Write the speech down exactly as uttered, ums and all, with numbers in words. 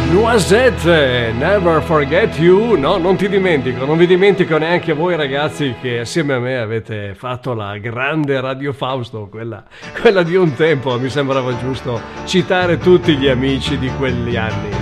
Noisette, Never Forget You. No, non ti dimentico, non vi dimentico neanche voi ragazzi che assieme a me avete fatto la grande Radio Fausto, quella, quella di un tempo. Mi sembrava giusto citare tutti gli amici di quegli anni.